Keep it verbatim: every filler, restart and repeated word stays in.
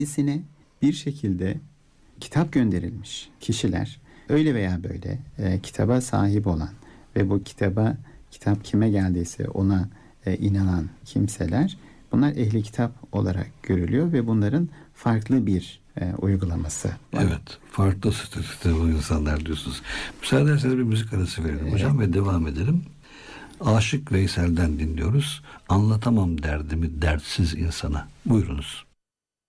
kendisine bir şekilde kitap gönderilmiş kişiler öyle veya böyle e, kitaba sahip olan ve bu kitaba kitap kime geldiyse ona e, inanan kimseler, bunlar ehli kitap olarak görülüyor ve bunların farklı bir e, uygulaması var. Evet, farklı statüde bu insanlar diyorsunuz. Müsaade ederseniz bir müzik arası verelim evet. hocam ve devam edelim. Aşık Veysel'den dinliyoruz. Anlatamam derdimi dertsiz insana. Buyurunuz.